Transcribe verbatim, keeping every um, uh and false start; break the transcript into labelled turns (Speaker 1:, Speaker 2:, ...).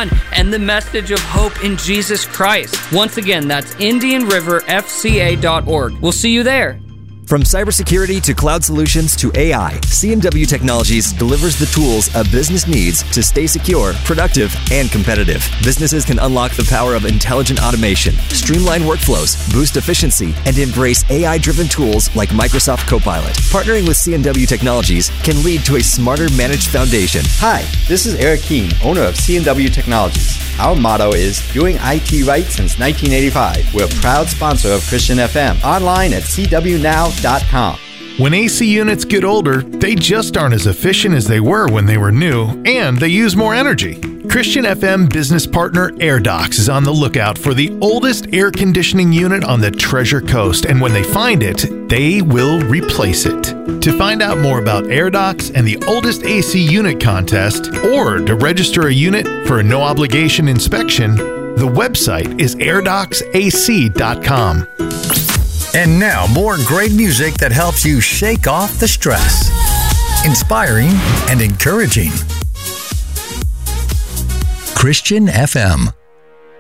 Speaker 1: fun and the message of hope in Jesus Christ. Once again, that's indian river f c a dot org. We'll see you there.
Speaker 2: From cybersecurity to cloud solutions to A I, C and W Technologies delivers the tools a business needs to stay secure, productive, and competitive. Businesses can unlock the power of intelligent automation, streamline workflows, boost efficiency, and embrace A I-driven tools like Microsoft Copilot. Partnering with C and W Technologies can lead to a smarter managed foundation.
Speaker 3: Hi, this is Eric Keene, owner of C and W Technologies. Our motto is doing I T right since nineteen eighty-five. We're a proud sponsor of Christian F M. Online at c w now dot com.
Speaker 4: When A C units get older, they just aren't as efficient as they were when they were new, and they use more energy. Christian F M business partner AirDocs is on the lookout for the oldest air conditioning unit on the Treasure Coast, and when they find it, they will replace it. To find out more about AirDocs and the oldest A C unit contest, or to register a unit for a no-obligation inspection, the website is air docs a c dot com.
Speaker 5: And now, more great music that helps you shake off the stress. Inspiring and encouraging. Christian F M.